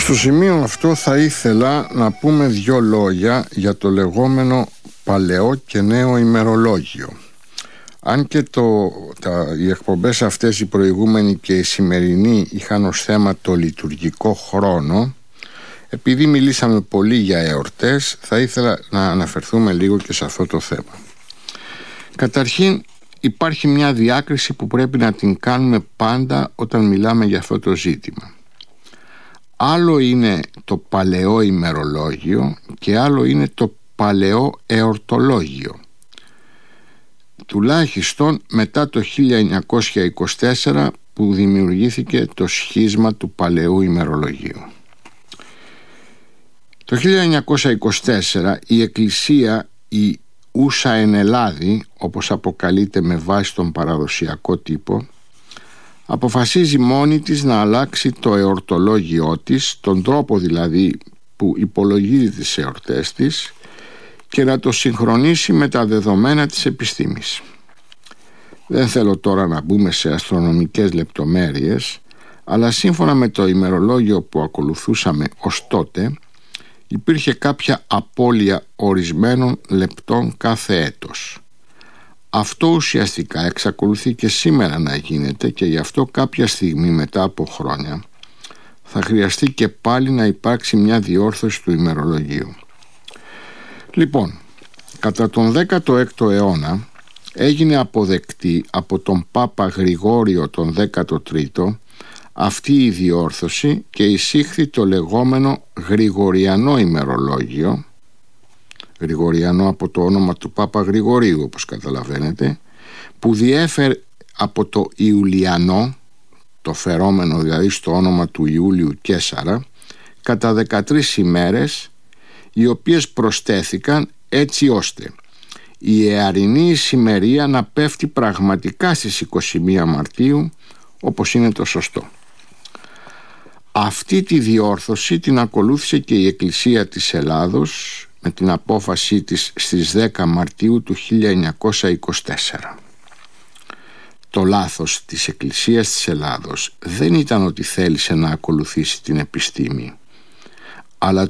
Στο σημείο αυτό θα ήθελα να πούμε 2 λόγια για το λεγόμενο παλαιό και νέο ημερολόγιο. Αν και οι εκπομπές αυτές, οι προηγούμενοι και οι σημερινοί, είχαν ως θέμα το λειτουργικό χρόνο, επειδή μιλήσαμε πολύ για εορτές, θα ήθελα να αναφερθούμε λίγο και σε αυτό το θέμα. Καταρχήν, υπάρχει μια διάκριση που πρέπει να την κάνουμε πάντα όταν μιλάμε για αυτό το ζήτημα. Άλλο είναι το παλαιό ημερολόγιο και άλλο είναι το παλαιό εορτολόγιο. Τουλάχιστον μετά το 1924 που δημιουργήθηκε το σχίσμα του παλαιού ημερολογίου. Το 1924 η Εκκλησία, η Ούσα εν Ελλάδη, όπως αποκαλείται με βάση τον παραδοσιακό τύπο, αποφασίζει μόνη της να αλλάξει το εορτολόγιό της, τον τρόπο δηλαδή που υπολογίζει τις εορτές της, και να το συγχρονίσει με τα δεδομένα της επιστήμης. Δεν θέλω τώρα να μπούμε σε αστρονομικές λεπτομέρειες, αλλά σύμφωνα με το ημερολόγιο που ακολουθούσαμε ως τότε, υπήρχε κάποια απώλεια ορισμένων λεπτών κάθε έτος. Αυτό ουσιαστικά εξακολουθεί και σήμερα να γίνεται και γι' αυτό κάποια στιγμή μετά από χρόνια θα χρειαστεί και πάλι να υπάρξει μια διόρθωση του ημερολογίου. Λοιπόν, κατά τον 16ο αιώνα έγινε αποδεκτή από τον Πάπα Γρηγόριο τον 13ο αυτή η διόρθωση και εισήχθη το λεγόμενο Γρηγοριανό ημερολόγιο, Γρηγοριανό από το όνομα του Πάπα Γρηγορίου όπως καταλαβαίνετε, που διέφερε από το Ιουλιανό, το φερόμενο δηλαδή στο όνομα του Ιούλιου Καίσαρα, κατά 13 ημέρες, οι οποίες προσθέθηκαν έτσι ώστε η εαρινή ησημερία να πέφτει πραγματικά στις 21 Μαρτίου, όπως είναι το σωστό. Αυτή τη διόρθωση την ακολούθησε και η Εκκλησία της Ελλάδος με την απόφασή της στις 10 Μαρτίου του 1924. Το λάθος της Εκκλησίας της Ελλάδος δεν ήταν ότι θέλησε να ακολουθήσει την επιστήμη, αλλά